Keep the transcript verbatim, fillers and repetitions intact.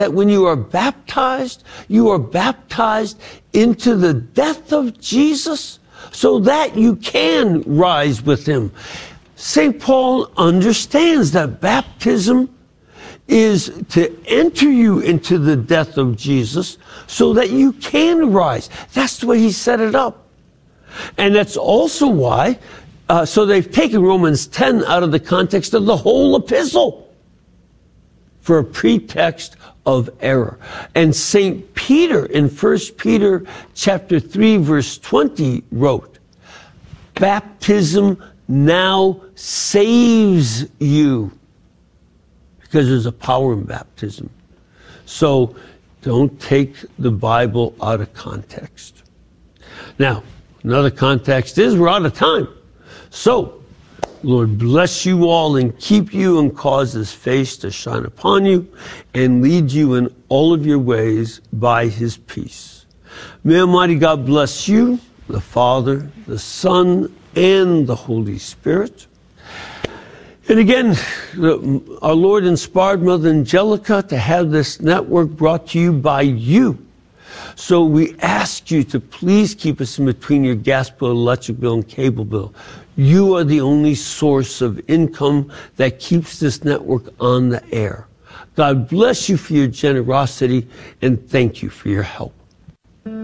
that when you are baptized, you are baptized into the death of Jesus so that you can rise with him. Saint Paul understands that baptism is to enter you into the death of Jesus so that you can rise. That's the way he set it up. And that's also why, uh, so they've taken Romans ten out of the context of the whole epistle for a pretext of error. And Saint Peter in First Peter chapter three, verse twenty wrote, baptism now saves you, because there's a power in baptism. So don't take the Bible out of context. Now, another context is we're out of time. So, Lord bless you all and keep you and cause his face to shine upon you and lead you in all of your ways by his peace. May Almighty God bless you, the Father, the Son, and the Holy Spirit. And again, our Lord inspired Mother Angelica to have this network brought to you by you. So we ask you to please keep us in between your gas bill, electric bill, and cable bill. You are the only source of income that keeps this network on the air. God bless you for your generosity, and thank you for your help.